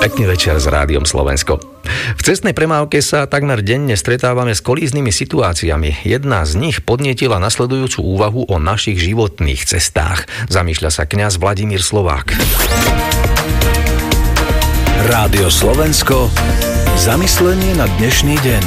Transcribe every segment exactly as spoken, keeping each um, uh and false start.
Pekný večer s Rádiom Slovensko. V cestnej premávke sa takmer denne stretávame s kolíznymi situáciami. Jedna z nich podnietila nasledujúcu úvahu o našich životných cestách. Zamýšľa sa kňaz Vladimír Slovák. Rádio Slovensko. Zamyslenie na dnešný deň.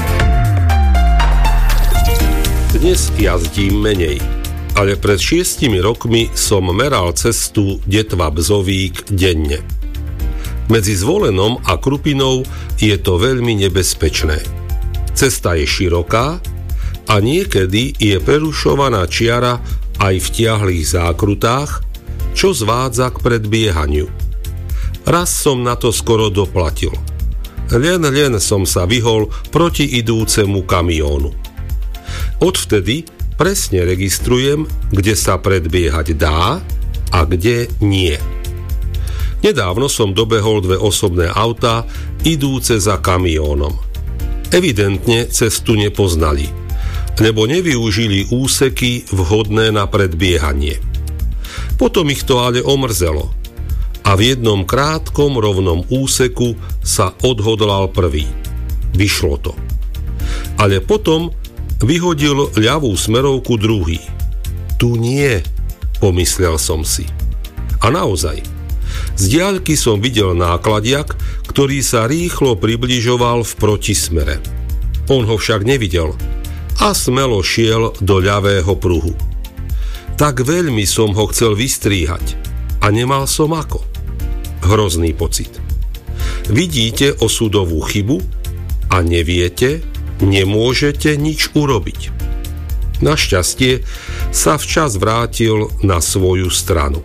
Dnes jazdím menej, ale pred šiestimi rokmi som meral cestu Detva-Bzovík denne. Medzi Zvolenom a Krupinou je to veľmi nebezpečné. Cesta je široká a niekedy je prerušovaná čiara aj v tiahlých zákrutách, čo zvádza k predbiehaniu. Raz som na to skoro doplatil. Len len som sa vyhol proti idúcemu kamiónu. Odvtedy presne registrujem, kde sa predbiehať dá a kde nie. Nedávno som dobehol dve osobné autá idúce za kamiónom. Evidentne cestu nepoznali, lebo nevyužili úseky vhodné na predbiehanie. Potom ich to ale omrzelo a v jednom krátkom rovnom úseku sa odhodlal prvý. Vyšlo to. Ale potom vyhodil ľavú smerovku druhý. Tu nie, pomyslel som si. A naozaj, z diaľky som videl nákladiak, ktorý sa rýchlo približoval v protismere. On ho však nevidel a smelo šiel do ľavého pruhu. Tak veľmi som ho chcel vystríhať a nemal som ako. Hrozný pocit. Vidíte osudovú chybu a neviete, nemôžete nič urobiť. Našťastie sa včas vrátil na svoju stranu.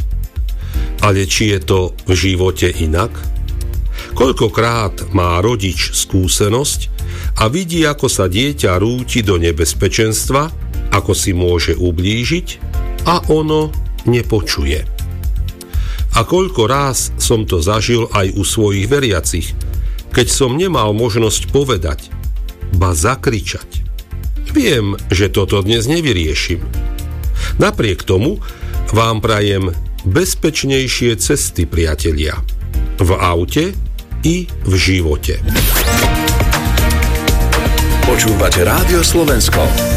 Ale či je to v živote inak? Koľkokrát má rodič skúsenosť a vidí, ako sa dieťa rúti do nebezpečenstva, ako si môže ublížiť a ono nepočuje. A koľko ráz som to zažil aj u svojich veriacich, keď som nemal možnosť povedať, ba zakričať. Viem, že toto dnes nevyriešim. Napriek tomu vám prajem bezpečnejšie cesty, priatelia. V aute i v živote. Počúvate Rádio Slovensko.